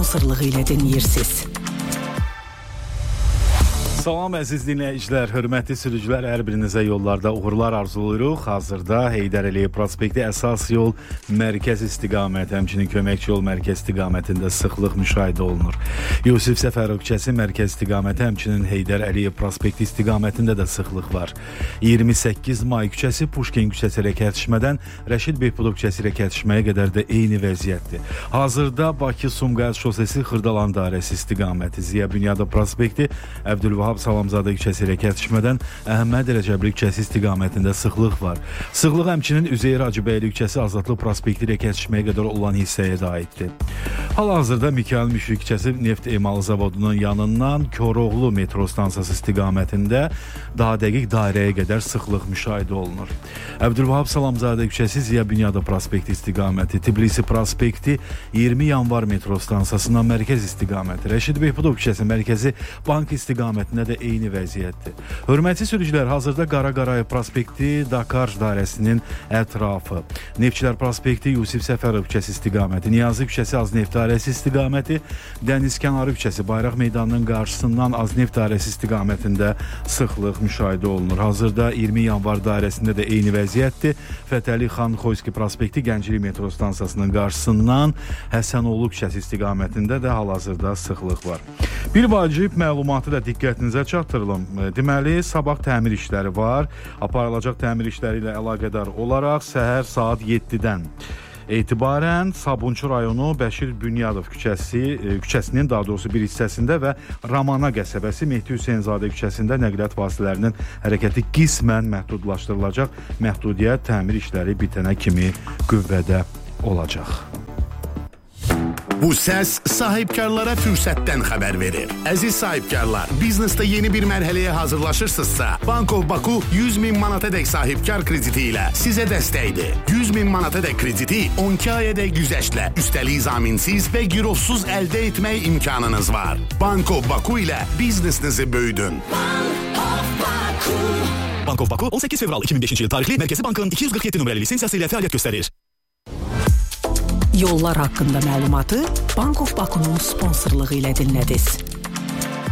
sponsorluğu ilə dinləyirsiniz. Salam əziz dinləyicilər, hörmətli sürücülər, hər birinizə yollarda uğurlar arzulayırıq. Hazırda Heydər Əliyev prospekti əsas yol mərkəz istiqaməti, həmçinin köməkçi yol mərkəz istiqamətində sıxlıq müşahidə olunur. Yusif Səfərov küçəsi mərkəz istiqaməti, həmçinin Heydər Əliyev prospekti istiqamətində də sıxlıq var. 28 May küçəsi Puşkin küçəsi ilə kəsişmədən Rəşid Behbudov küçəsi ilə kəsişməyə qədər də eyni vəziyyətdir. Hazırda Bakı-Sumqayıt şosesi Xırdalan dairəsi istiqaməti, Ziya Bünyadov prospekti, Əbdülvahab Salamzadə küçəsi ilə kəsişmədən Əhməd Rəcəbli küçəsi istiqamətində sıxlıq var. Sıxlıq həmçinin Üzeyir Hacıbəyli küçəsi Azadlıq prospekti ilə kəsişməyə qədər olan hissəyə də aiddir. Hal-hazırda Mikayıl Müşfiq küçəsi Neft Emalı Zavodunun yanından Koroğlu metro stansiyası istiqamətində daha dəqiq dairəyə qədər sıxlıq müşahidə olunur. Əbdülvahab Salamzadə küçəsi Ziya Bünyadov prospekti istiqaməti, Tbilisi prospekti 20 yanvar metro stansiyasından mərkəz istiqaməti, Rəşid Behbudov küçəsi mərkəzi bank istiqamətində də eyni vəziyyətdir. Hörmətli sürücülər, hazırda Qara Qarayev prospekti Dakar dairəsinin ətrafı, Neftçilər prospekti Yusif Səfərov küçəsi istiqaməti, Niyazi küçəsi Azneft dairəsi istiqaməti, Dənizkənarı küçəsi Bayraq meydanının qarşısından Azneft dairəsi istiqamətində sıxlıq müşahidə olunur. Hazırda 20 yanvar dairəsində də eyni vəziyyətdir. Fətəli Xan Xoyski prospekti Gənclik metro stansiyasının qarşısından Həsənoğlu küçəsi istiqamətində də hal-hazırda sıxlıq var. Bir vacib məlumatı da diqqətinizə çatdırılım. Deməli, sabah təmir işləri var. Aparılacaq təmir işləri ilə əlaqədar olaraq səhər saat 7-dən etibarən Sabunçu rayonu Bəşir Bünyadov küçəsinin daha doğrusu bir hissəsində və Ramana qəsəbəsi Mehdi Hüseynzadə küçəsində nəqliyyat vasitələrinin hərəkəti qismən məhdudlaşdırılacaq. Məhdudiyyət təmir işləri bitənə kimi qüvvədə olacaq. Bu səs sahibkarlara fürsətdən xəbər verir. Əziz sahibkarlar, biznesdə yeni bir mərhələyə hazırlaşırsınızsa, Bank of Baku 100.000 manatadək sahibkar krediti ilə sizə dəstəkdir. 100.000 manatadək krediti 12 ayədək güzəştlə, üstəlik zaminsiz və girovsuz əldə etmək imkanınız var. Bank of Baku ilə biznesinizi böyüdün. Bank of Baku 18 fevral 2005 yıl tarixli Mərkəzi Bankın 247 nömrəli lisensiyası ilə fəaliyyət göstərir. Yollar haqqında məlumatı Bank of Baku'nun sponsorluğu ilə dinlədiniz.